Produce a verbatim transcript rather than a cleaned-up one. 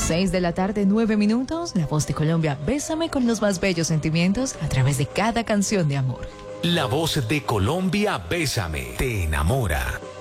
Seis de la tarde, nueve minutos. La Voz de Colombia, bésame con los más bellos sentimientos a través de cada canción de amor. La Voz de Colombia, bésame, te enamora.